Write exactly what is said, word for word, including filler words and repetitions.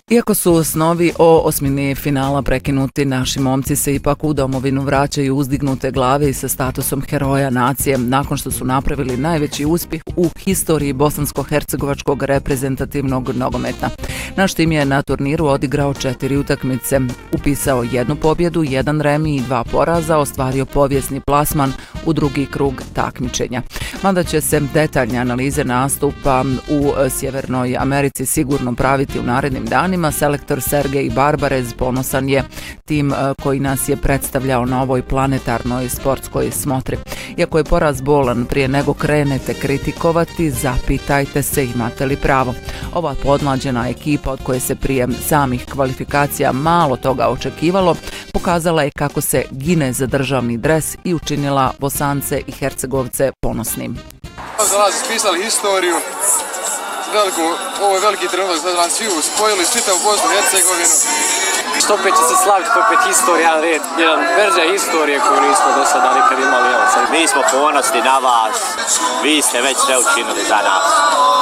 Iako su snovi o osmini finala prekinuti, naši momci se ipak u domovinu vraćaju uzdignute glave i sa statusom heroja nacije nakon što su napravili najveći uspjeh u historiji bosansko-hercegovačkog reprezentativnog nogometa. Naš tim je na turniru odigrao četiri utakmice, upisao jednu pobjedu, jedan remi i dva poraza, ostvario povijesni plasman u drugi krug takmičenja. Mada će se detaljne analize nastupa u Sjevernoj Americi sigurno praviti u narednim danima, selektor Sergej Barbarez ponosan je tim koji nas je predstavljao na ovoj planetarnoj sportskoj smotri. Iako je poraz bolan, prije nego krenete kritikovati, zapitajte se imate li pravo. Ova podmlađena ekipa od koje se prije samih kvalifikacija malo toga očekivalo, pokazala je kako se gine za državni dres i učinila Bosance i Hercegovce ponosnim. Za nas ispisali historiju, veliku, ovo je veliki trenutak za nas svi uspojili, čitavu Bosnu i Hercegovinu. Što opet će se slaviti opet historija, red, jedan verzija historije koju nismo do sada nikad imali. Mi smo ponosni na vas, vi ste već sve učinili za nas.